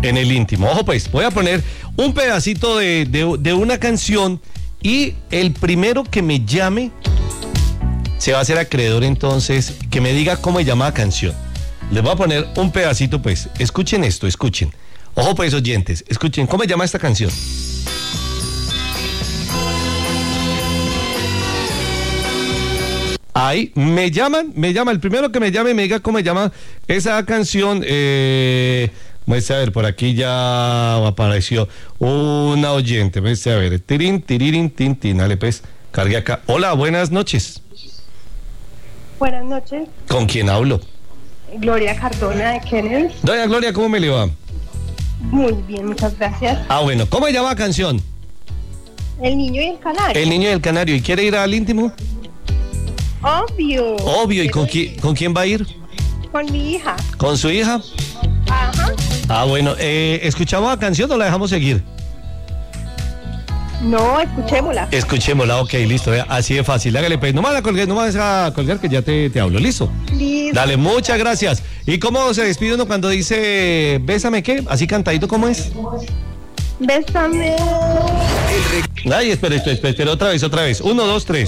En el íntimo. Ojo pues, voy a poner un pedacito de una canción y el primero que me llame se va a hacer acreedor entonces, que me diga cómo se llama la canción. Les voy a poner un pedacito pues, escuchen esto, escuchen. Ojo pues oyentes, escuchen, ¿cómo se llama esta canción? Ahí, me llama, el primero que me llame me diga cómo se llama esa canción. Muestra a ver, por aquí ya apareció una oyente. Muestra a ver, tirín, tirirín, tin, tin, dale pues, cargue acá. Hola, buenas noches. Buenas noches. ¿Con quién hablo? Gloria Cardona de Kennedy. Doña Gloria, ¿cómo me le va? Muy bien, muchas gracias. Ah, bueno, ¿cómo se llama la canción? El niño y el canario. El niño y el canario. ¿Y quiere ir al íntimo? Obvio. Obvio, ¿y con quién va a ir? Con mi hija. ¿Con su hija? Ajá. Ah, bueno, ¿escuchamos la canción o la dejamos seguir? No, escuchémosla. Escuchémosla, ok, listo, así de fácil. Hágale, pues, no me vas a colgar que ya te hablo, ¿listo? Listo. Dale, muchas gracias. ¿Y cómo se despide uno cuando dice, bésame qué? Así cantadito, ¿cómo es? Bésame. Ay, espera, otra vez. 1, 2, 3.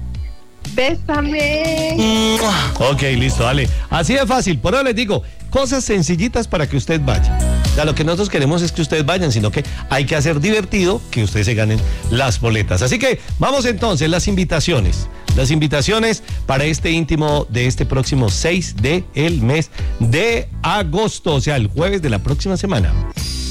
Bésame. Ok, listo, dale. Así de fácil, por ahora les digo, cosas sencillitas para que usted vaya. Ya lo que nosotros queremos es que ustedes vayan, sino que hay que hacer divertido que ustedes se ganen las boletas. Así que vamos entonces, las invitaciones para este íntimo de este próximo 6 del mes de agosto, o sea, el jueves de la próxima semana.